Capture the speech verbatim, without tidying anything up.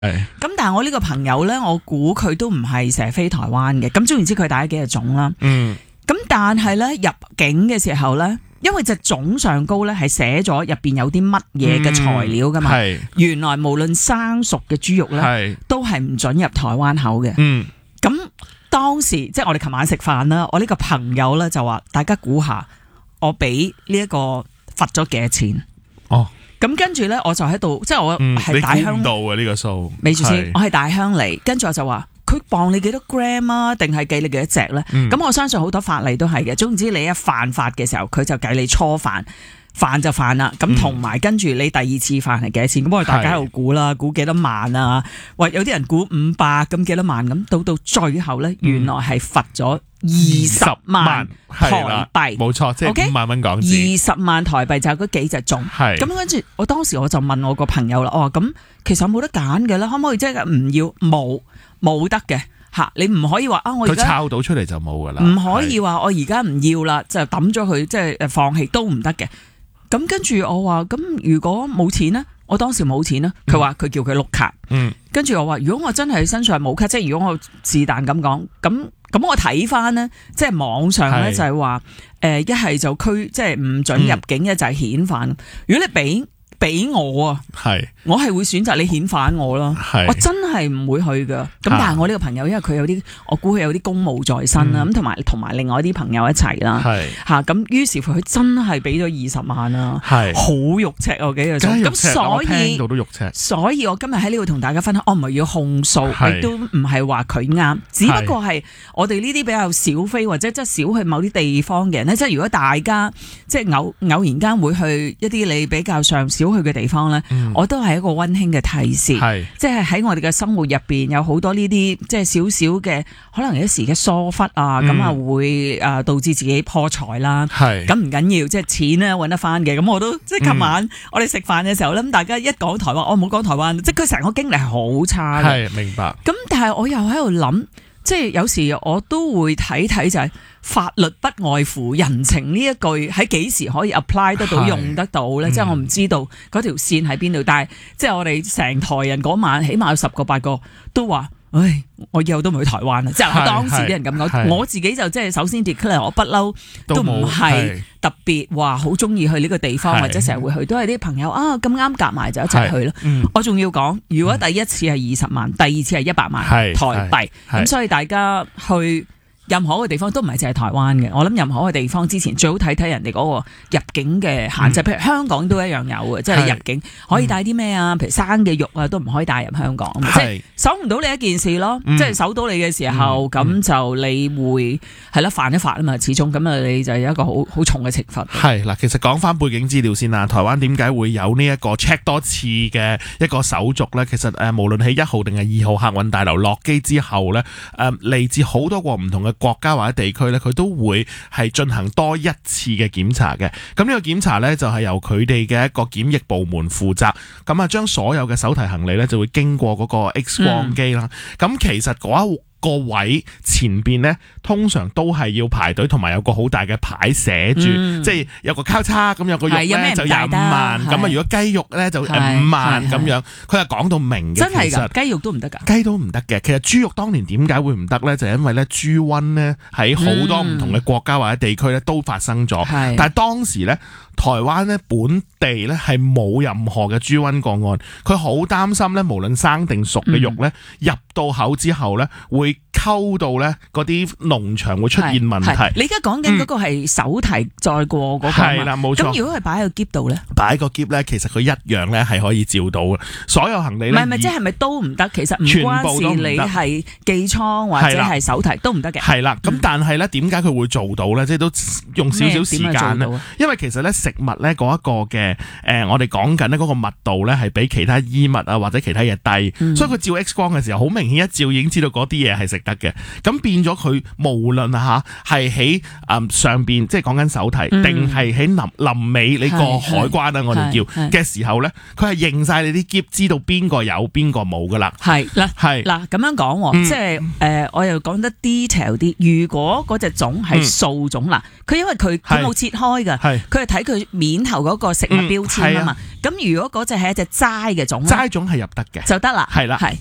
咁但係我呢個朋友咧，我估佢都唔係成日飛台灣嘅。咁總言之，佢帶咗幾隻粽啦。 嗯。 咁但係咧入境嘅時候咧，因為隻粽上高咧係寫咗入邊有啲乜嘢嘅材料噶嘛。 係、嗯。 原來無論生熟嘅豬肉咧，都係唔准入台灣口嘅。嗯。咁當時即係我哋琴晚食飯啦，我呢個朋友咧就話：大家估下，我俾呢一個罰咗幾多錢？哦。咁跟住咧，我就喺度，即係我係大鄉到嘅呢個數， 未住先，我係大鄉嚟，跟住我就話佢磅你幾多 gram 啊，定係計你幾多隻咧？咁、嗯、我相信好多法例都係嘅，總之你一犯法嘅時候，佢就計你初犯，犯就犯啦。咁同埋跟住你第二次犯係幾多錢？咁我哋大家喺度估啦，估幾多萬啊？喂，有啲人估五百，咁幾多萬？咁到到最後咧，原來係罰咗二十萬台幣， 冇錯，即係五萬蚊港紙。二十萬台幣就係嗰幾隻粽。係咁跟住，我當時我就問我個朋友啦，我話咁其實冇得揀嘅啦，可唔可以即係唔要？冇冇得嘅吓，你唔可以話啊！我而家佢抄到出嚟就冇噶啦， 唔可以話我而家唔要啦，就抌咗佢，即係誒放棄都唔得嘅。咁跟住我話咁，如果冇錢呢？我當時冇錢啦，佢話佢叫佢碌卡。嗯，跟住我話如果我真係身上冇卡，即係如果我是但咁講咁。咁我睇翻呢，即係網上咧就係話，誒一係就拘，即係唔准入境，一、嗯、就係遣返。如果你俾俾我啊，係我係會選擇你遣返我咯。我真係唔會去噶。咁但係我呢個朋友，因為佢有啲，我估佢有啲公務在身啦，咁同埋同埋另外啲朋友一齊啦。係吓咁，於是乎佢真係俾咗二十萬啦。係好肉赤啊，幾個鐘。咁所以到都肉赤。 所以我今日喺呢度同大家分享，我唔係要控訴，亦都唔係話佢啱，只不過係我哋呢啲比較少飛或者即係少去某啲地方嘅人咧，即係如果大家即係偶偶然間會去一啲你比較上少去嘅地方咧、嗯，我都係一個溫馨嘅提示，即係喺我哋嘅生活入邊有好多呢啲即係少少嘅可能一時嘅疏忽啊，咁、嗯、啊會誒導致自己破財啦。咁唔緊要，即係錢咧搵得翻嘅。咁我都即係琴晚我哋食飯嘅時候咧、嗯，大家一講台灣，我唔好講台灣，即係佢成個經歷係好差嘅。係明白。咁但係我又喺度諗，即係有時我都會睇睇就係、是。法律不外乎人情呢一句喺幾時可以 apply 得到用得到咧？即係我唔知道嗰條線喺邊度，但係即係我哋成台人嗰晚起碼有十個八個都話，唉，我以後都唔去台灣啦！即係當時啲人咁講，我自己就即係首先 declare 我不嬲都唔係特別話好中意去呢個地方，或者成日會去，都係啲朋友啊咁啱夾埋就一齊去咯、嗯。我仲要講，如果第一次係二十萬，第二次係一百萬台幣，咁所以大家去。任何嘅地方都唔係淨係台灣嘅，我諗任何嘅地方之前最好睇睇人哋嗰個入境嘅限制，嗯、譬如香港都一樣有嘅，即係你入境可以帶啲咩啊？譬如生嘅肉啊，都唔可以帶入香港，即係守唔到你一件事咯。嗯、即係守到你嘅時候，咁、嗯、就你會係啦犯一法啊嘛，始終咁啊，你就有一個好好重嘅懲罰。 係嗱，其實講翻背景資料先啦，台灣點解會有呢一個 check 多次嘅一個手續咧？其實誒，無論喺一號定係二號客運大樓落機之後咧，誒嚟自好多個唔同嘅國家或者地區咧，佢都會係進行多一次嘅檢查嘅。咁呢個檢查咧就係由佢哋嘅一個檢疫部門負責。咁啊，將所有嘅手提行李咧就會經過嗰個 X 光機啦。咁、嗯、其實嗰一個位前邊咧，通常都係要排隊，同埋有個好大嘅牌寫住、嗯，即係有個交叉咁，有個肉咧就廿五萬。咁啊，如果雞肉咧就誒五萬咁樣。佢係講到明嘅， 真係㗎，雞肉都唔得㗎， 雞都唔得嘅。其實豬肉當年點解會唔得咧？就係、因為咧豬瘟咧喺好多唔同嘅國家或者地區咧都發生咗、嗯。但係當時咧台灣咧本地咧係冇任何嘅豬瘟個案，佢好擔心咧無論生定熟嘅肉咧、嗯、入到口之後咧會溝到咧嗰啲農場會出現問題。 你而家講緊嗰個係手提載過嗰個嘛？係啦，冇錯。咁如果係擺喺個篋度咧， 擺喺個篋咧，其實佢一樣咧係可以照到嘅。所有行李咧， 唔係唔係，即係咪都唔得？其實唔關事，你係寄倉或者係手提都唔得嘅。係啦，咁但係咧點解佢會做到咧？即係都用少少時間咧。因為其實咧食物咧嗰一個嘅誒、呃，我哋講緊咧嗰個密度咧係比其他衣物啊或者其他嘢低，嗯、所以佢照 X 光嘅時候，好明顯一照已經知道嗰啲嘢係係食得嘅。咁變咗佢無論嚇係喺誒上邊，即係講緊手提，定係喺臨臨尾你過海關啦，我哋叫嘅時候咧，佢係認晒你啲篋，知道邊個有邊個冇噶啦。 係嗱， 係嗱咁樣講，嗯、即係誒、呃，我又講得 detail 啲。如果嗰隻粽係素粽啦，佢、嗯、因為佢佢冇切開㗎，佢係睇佢面頭嗰個食物標籤啊嘛。咁、嗯、如果嗰隻係一隻齋嘅粽， 齋粽係入得嘅， 就得啦。 係啦， 係